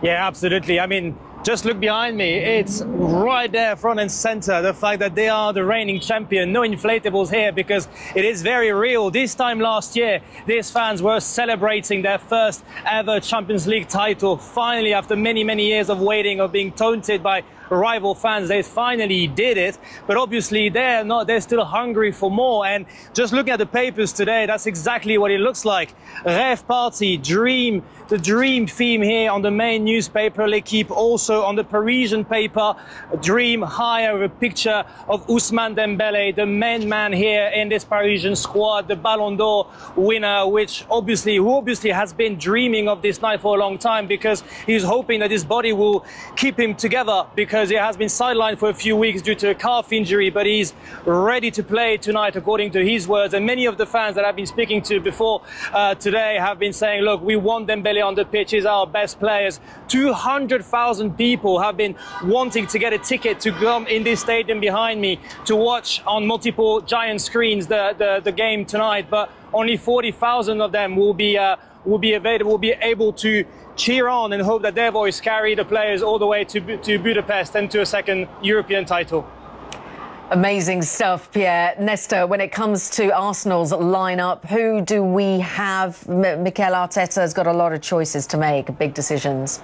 Yeah, absolutely. I mean, just look behind me. It's right there, front and center. The fact that they are the reigning champion. No inflatables here because it is very real. This time last year, these fans were celebrating their first ever Champions League title. Finally, after many, many years of waiting, of being taunted by rival fans, they finally did it. But obviously they're still hungry for more. And just looking at the papers today, that's exactly what it looks like. Rêve Party, Dream, the Dream theme here on the main newspaper, L'Équipe, also on the Parisian paper, Dream higher with a picture of Ousmane Dembélé, the main man here in this Parisian squad, the Ballon d'Or winner, who obviously has been dreaming of this night for a long time because he's hoping that his body will keep him together because he has been sidelined for a few weeks due to a calf injury, but he's ready to play tonight according to his words. And many of the fans that I've been speaking to before today have been saying, look, we want Dembélé on the pitch, he's our best players. 200,000 people have been wanting to get a ticket to come in this stadium behind me to watch on multiple giant screens the game tonight, but only 40,000 of them will be able to cheer on and hope that their voice carry the players all the way to Budapest and to a second European title. Amazing stuff, Pierre. Nesta, when it comes to Arsenal's lineup, who do we have? Mikel Arteta has got a lot of choices to make, big decisions.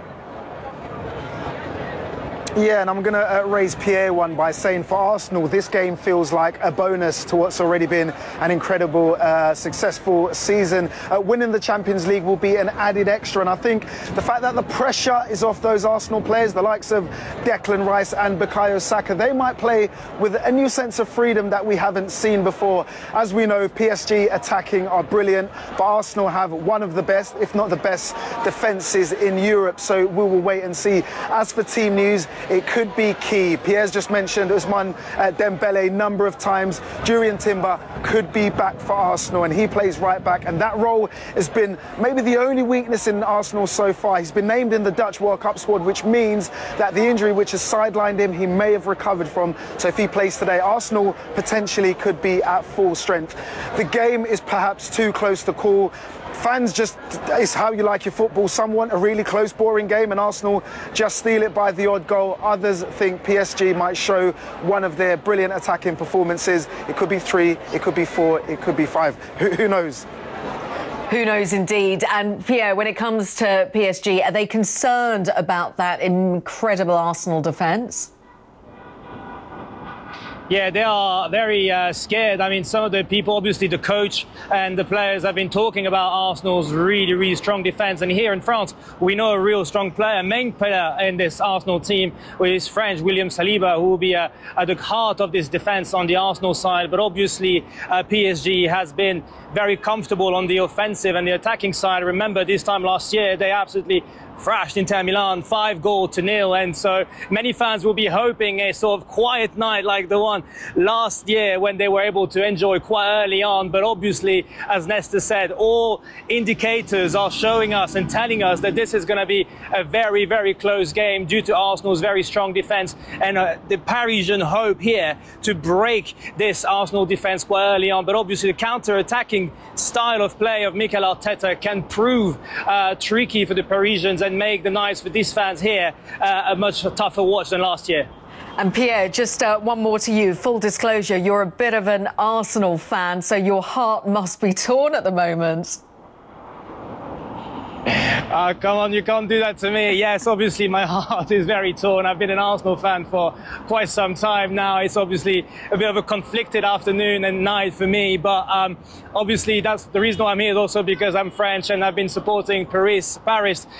Yeah, and I'm going to raise Pierre one by saying for Arsenal, this game feels like a bonus to what's already been an incredible, successful season. Winning the Champions League will be an added extra, and I think the fact that the pressure is off those Arsenal players, the likes of Declan Rice and Bukayo Saka, they might play with a new sense of freedom that we haven't seen before. As we know, PSG attacking are brilliant, but Arsenal have one of the best, if not the best, defences in Europe, so we will wait and see. As for team news, it could be key. Pierre's just mentioned Ousmane Dembélé number of times. Jurrien Timber could be back for Arsenal, and he plays right back, and that role has been maybe the only weakness in Arsenal so far. He's been named in the Dutch World Cup squad, which means that the injury which has sidelined him, he may have recovered from. So if he plays today, Arsenal potentially could be at full strength. The game is perhaps too close to call. Fans just, it's how you like your football. Some want a really close, boring game, and Arsenal just steal it by the odd goal. Others think PSG might show one of their brilliant attacking performances. It could be 3, it could be 4, it could be 5. Who knows? Who knows indeed. And Pierre, when it comes to PSG, are they concerned about that incredible Arsenal defence? Yeah, they are very scared. I mean, some of the people, obviously the coach and the players have been talking about Arsenal's really, really strong defence. And here in France, we know a real strong player, main player in this Arsenal team, which is French, William Saliba, who will be at the heart of this defence on the Arsenal side. But obviously, PSG has been very comfortable on the offensive and the attacking side. Remember, this time last year, they absolutely thrashed Inter Milan 5-0. And so many fans will be hoping a sort of quiet night like the one last year when they were able to enjoy quite early on. But obviously, as Nesta said, all indicators are showing us and telling us that this is going to be a very, very close game due to Arsenal's very strong defence and the Parisian hope here to break this Arsenal defence quite early on. But obviously, the counter-attacking style of play of Mikel Arteta can prove tricky for the Parisians and make the nights for these fans here a much tougher watch than last year. And Pierre, just one more to you. Full disclosure, you're a bit of an Arsenal fan, so your heart must be torn at the moment. Come on, you can't do that to me. Yes, obviously my heart is very torn. I've been an Arsenal fan for quite some time now. It's obviously a bit of a conflicted afternoon and night for me, but obviously that's the reason why I'm here is also because I'm French and I've been supporting Paris